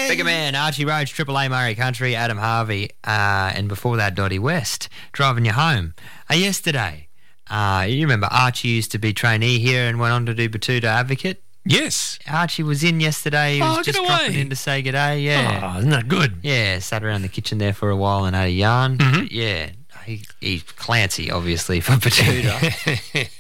Bigger Man, Archie Roach, Triple A Murray Country, Adam Harvey, and before that, Dottie West, Driving You Home. Yesterday, you remember Archie used to be trainee here and went on to do Batuta Advocate? Yes. Archie was in yesterday. He was just dropping in to say g'day. Yeah. Oh, isn't that good? Yeah, sat around the kitchen there for a while and had a yarn. Mm-hmm. Yeah, he's Clancy, obviously, for Batuta.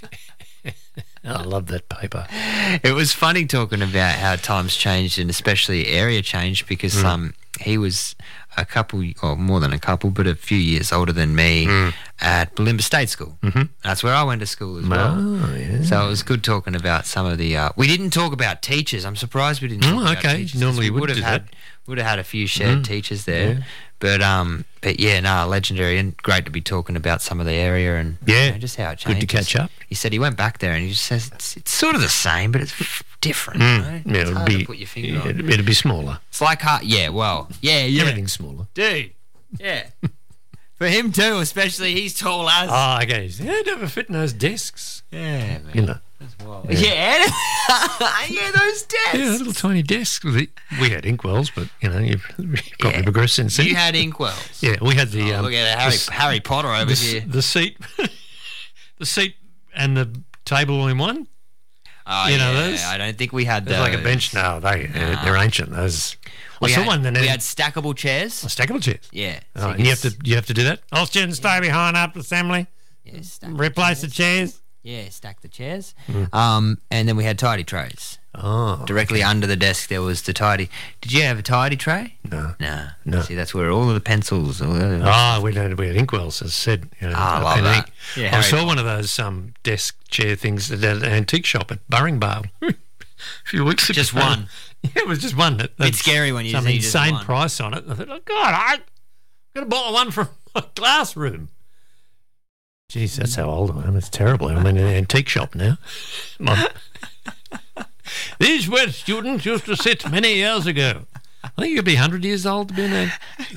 I love that paper. It was funny talking about how times changed and especially area changed because he was a couple, or more than a couple, but a few years older than me at Bulimba State School. Mm-hmm. That's where I went to school as well. Oh, yeah. So it was good talking about some of the... we didn't talk about teachers. I'm surprised we didn't talk about teachers. Normally we would have had. Would have had a few shared teachers there. Yeah. But yeah, legendary and great to be talking about some of the area and just how it changed. Good to catch up. He said he went back there and he just says it's sort of the same, but it's different. Right? Yeah, it's hard to put your finger on. It'd be smaller. It's like Everything's smaller, dude. Yeah, for him too, especially he's tall as. Oh, okay. He'd never fit in those desks. Yeah, man. You know. That's wild. Yeah, those desks. Yeah, little tiny desks. We had inkwells, but you've probably progressed since then. You had inkwells. Yeah, we had the. Look at Harry Potter over here. The seat, the seat, and the table all in one. Oh, those. I don't think we had those. It's like a bench. No, they're ancient. Those. We had stackable chairs. Stackable chairs. Yeah. So and you have to do that. All students stay behind after assembly. Yeah, replace the chairs. Yeah, stack the chairs. And then we had tidy trays. Oh. Directly under the desk there was the tidy. Did you have a tidy tray? No. See, that's where all of the pencils. We had inkwells, as I said. I love that. Yeah, I saw one of those desk chair things at an antique shop at Burringvale a few weeks ago. Just one. Yeah, it was just one. It's scary when you see some insane price on it. I thought, oh God, I'm going to buy one from my classroom. Jeez, that's how old I am. It's terrible. I'm in an antique shop now. These were students used to sit many years ago. I think you'd be 100 years old to be in